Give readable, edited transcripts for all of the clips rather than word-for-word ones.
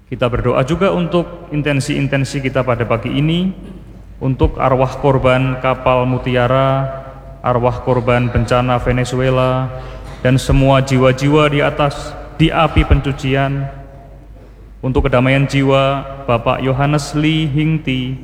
Kita berdoa juga untuk intensi-intensi kita pada pagi ini, untuk arwah korban kapal Mutiara, arwah korban bencana Venezuela, dan semua jiwa-jiwa di api pencucian, untuk kedamaian jiwa Bapak Yohanes Lee Hingti,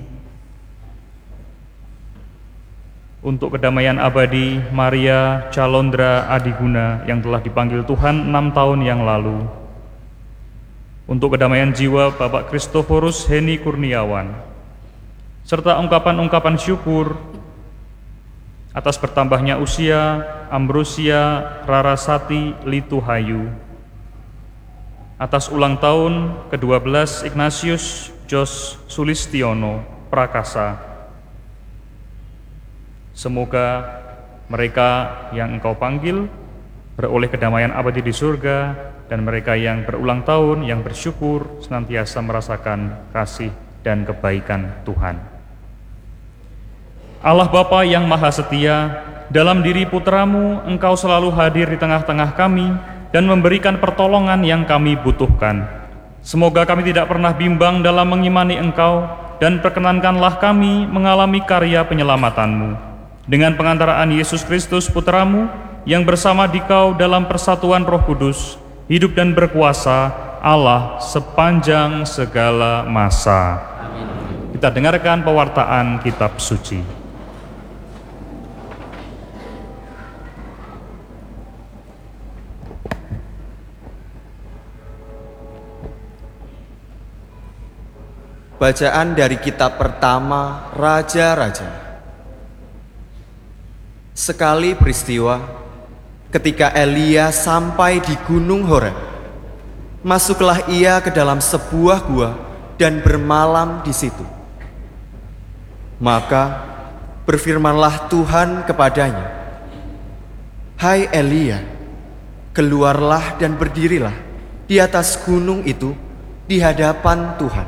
untuk kedamaian abadi Maria Calondra Adiguna yang telah dipanggil Tuhan 6 tahun yang lalu, untuk kedamaian jiwa Bapak Kristoforus Heni Kurniawan, serta ungkapan-ungkapan syukur atas bertambahnya usia Ambrosia Rarasati Lituhayu, atas ulang tahun ke-12 Ignatius Jos Sulistiono Prakasa. Semoga mereka yang Engkau panggil beroleh kedamaian abadi di surga, dan mereka yang berulang tahun, yang bersyukur, senantiasa merasakan kasih dan kebaikan Tuhan. Allah Bapa yang Maha Setia, dalam diri Putra-Mu Engkau selalu hadir di tengah-tengah kami dan memberikan pertolongan yang kami butuhkan. Semoga kami tidak pernah bimbang dalam mengimani Engkau, dan perkenankanlah kami mengalami karya penyelamatan-Mu. Dengan pengantaraan Yesus Kristus Putra-Mu, yang bersama Dikau dalam persatuan Roh Kudus, hidup dan berkuasa Allah sepanjang segala masa. Amin. Kita dengarkan pewartaan kitab suci. Bacaan dari kitab pertama Raja-Raja. Sekali peristiwa, ketika Elia sampai di Gunung Horeb, masuklah ia ke dalam sebuah gua dan bermalam di situ. Maka berfirmanlah Tuhan kepadanya, "Hai Elia, keluarlah dan berdirilah di atas gunung itu di hadapan Tuhan."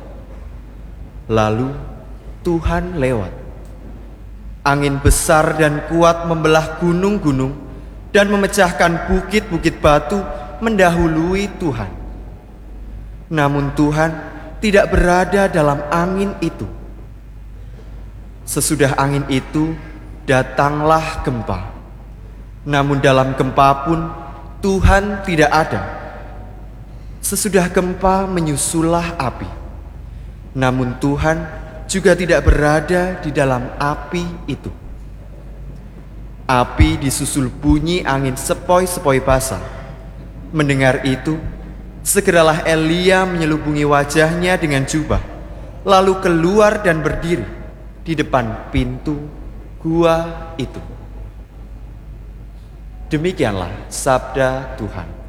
Lalu Tuhan lewat. Angin besar dan kuat membelah gunung-gunung dan memecahkan bukit-bukit batu mendahului Tuhan. Namun Tuhan tidak berada dalam angin itu. Sesudah angin itu datanglah gempa. Namun dalam gempa pun Tuhan tidak ada. Sesudah gempa menyusullah api. Namun Tuhan juga tidak berada di dalam api itu. Api disusul bunyi angin sepoi-sepoi basah. Mendengar itu, segeralah Elia menyelubungi wajahnya dengan jubah, lalu keluar dan berdiri di depan pintu gua itu. Demikianlah sabda Tuhan.